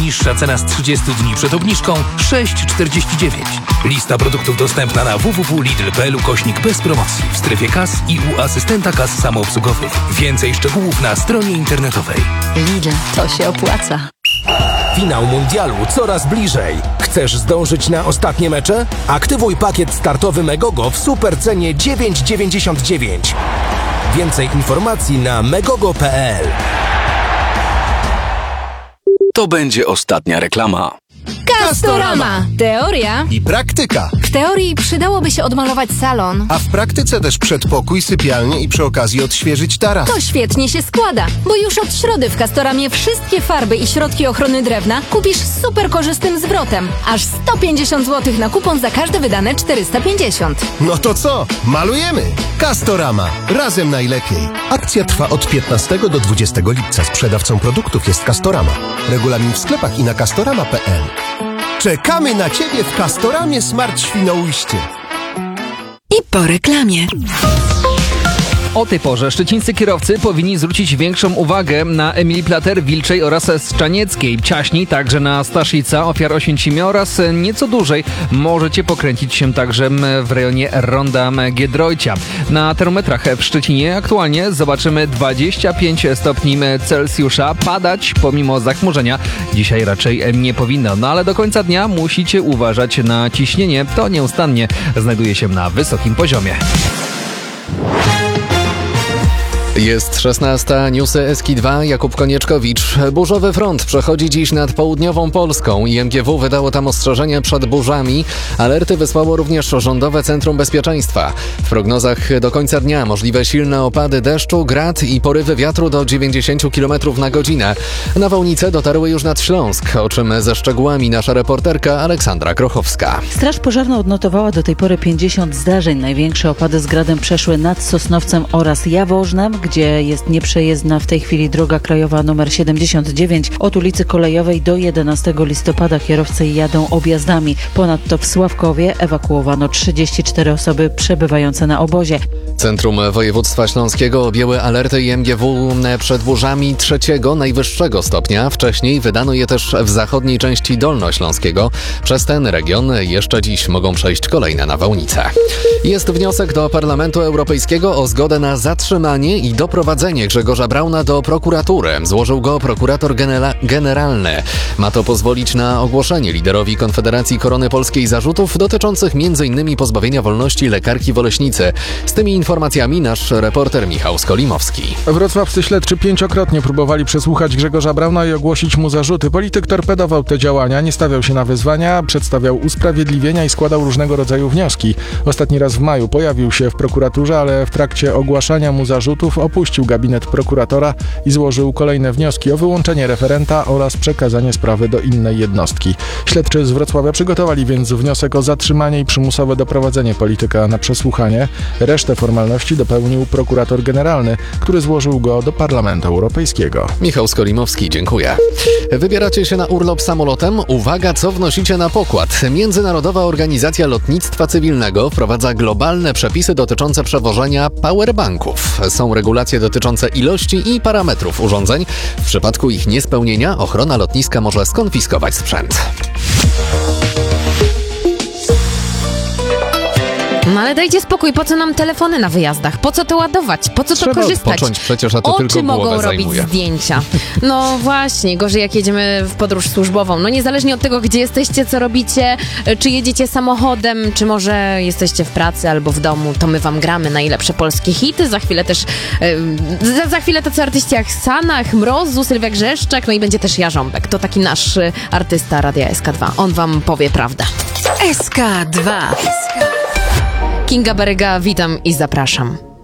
Najniższa cena z 30 dni przed obniżką 6,49. Lista produktów dostępna na www.lidl.pl/bez promocji w strefie kas i u asystenta kas samoobsługowych. Więcej szczegółów na stronie internetowej. Lidl, to się opłaca. Finał mundialu coraz bliżej. Chcesz zdążyć na ostatnie mecze? Aktywuj pakiet startowy Megogo w supercenie 9,99. Więcej informacji na megogo.pl. To będzie ostatnia reklama. Castorama! Teoria I praktyka. W teorii przydałoby się odmalować salon. A w praktyce też przedpokój, sypialnię i przy okazji odświeżyć taras. To świetnie się składa, bo już od środy w Castoramie wszystkie farby i środki ochrony drewna kupisz z super korzystnym zwrotem. Aż 150 zł na kupon za każde wydane 450. No to co? Malujemy! Castorama. Razem najlepiej. Akcja trwa od 15 do 20 lipca. Sprzedawcą produktów jest Castorama. Regulamin w sklepach i na castorama.pl. Czekamy na Ciebie w Castoramie Smart Świnoujście. I po reklamie. O tej porze szczecińscy kierowcy powinni zwrócić większą uwagę na Emilii-Plater, Wilczej oraz Strzanieckiej. Ciaśniej także na Staszica, Ofiar Oświęcimia oraz nieco dłużej możecie pokręcić się także w rejonie Ronda Giedroycia. Na termometrach w Szczecinie aktualnie zobaczymy 25 stopni Celsjusza. Padać pomimo zachmurzenia dzisiaj raczej nie powinno. No ale do końca dnia musicie uważać na ciśnienie. To nieustannie znajduje się na wysokim poziomie. Jest 16. Newsy Eski2. Jakub Konieczkowicz. Burzowy front przechodzi dziś nad południową Polską. IMGW wydało tam ostrzeżenia przed burzami. Alerty wysłało również Rządowe Centrum Bezpieczeństwa. W prognozach do końca dnia możliwe silne opady deszczu, grad i porywy wiatru do 90 km na godzinę. Nawałnice dotarły już nad Śląsk, o czym ze szczegółami nasza reporterka Aleksandra Krochowska. Straż Pożarna odnotowała do tej pory 50 zdarzeń. Największe opady z gradem przeszły nad Sosnowcem oraz Jaworznem, gdzie jest nieprzejezdna w tej chwili droga krajowa nr 79. Od ulicy Kolejowej do 11 listopada kierowcy jadą objazdami. Ponadto w Sławkowie ewakuowano 34 osoby przebywające na obozie. Centrum Województwa Śląskiego objęły alerty IMGW przed burzami 3. najwyższego stopnia. Wcześniej wydano je też w zachodniej części Dolnośląskiego. Przez ten region jeszcze dziś mogą przejść kolejne nawałnice. Jest wniosek do Parlamentu Europejskiego o zgodę na zatrzymanie i doprowadzenie Grzegorza Brauna do prokuratury. Złożył go prokurator generalny. Ma to pozwolić na ogłoszenie liderowi Konfederacji Korony Polskiej zarzutów dotyczących m.in. pozbawienia wolności lekarki w Oleśnicy. Z tymi informacjami nasz reporter Michał Skolimowski. Wrocławscy śledczy 5-krotnie próbowali przesłuchać Grzegorza Brauna i ogłosić mu zarzuty. Polityk torpedował te działania, nie stawiał się na wyzwania, przedstawiał usprawiedliwienia i składał różnego rodzaju wnioski. Ostatni raz w maju pojawił się w prokuraturze, ale w trakcie ogłaszania mu zarzutów opuścił gabinet prokuratora i złożył kolejne wnioski o wyłączenie referenta oraz przekazanie sprawy do innej jednostki. Śledczy z Wrocławia przygotowali więc wniosek o zatrzymanie i przymusowe doprowadzenie polityka na przesłuchanie. Resztę formalności dopełnił prokurator generalny, który złożył go do Parlamentu Europejskiego. Michał Skolimowski, dziękuję. Wybieracie się na urlop samolotem? Uwaga, co wnosicie na pokład. Międzynarodowa Organizacja Lotnictwa Cywilnego wprowadza globalne przepisy dotyczące przewożenia powerbanków. Są regulacje dotyczące ilości i parametrów urządzeń. W przypadku ich niespełnienia ochrona lotniska może skonfiskować sprzęt. No ale dajcie spokój, po co nam telefony na wyjazdach? Po co to ładować? Po co to korzystać? Począć przecież, a to Oczy tylko mogą głowę robić zajmuje. zdjęcia. No właśnie, gorzej jak jedziemy w podróż służbową. No niezależnie od tego, gdzie jesteście, co robicie, czy jedziecie samochodem, czy może jesteście w pracy albo w domu, to my wam gramy najlepsze polskie hity. Za chwilę też, za chwilę tacy artyści jak Sanach, Mrozu, Sylwia Grzeszczak, no i będzie też Jarząbek. To taki nasz artysta Radia SK2. On wam powie prawdę. SK2. Kinga Baryga, witam i zapraszam.